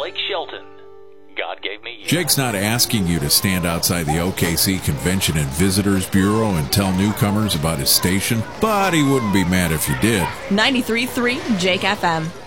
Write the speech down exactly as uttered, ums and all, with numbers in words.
Blake Shelton. God gave me you. Jake's not asking you to stand outside the O K C Convention and Visitors Bureau and tell newcomers about his station, but he wouldn't be mad if you did. ninety-three point three Jake F M.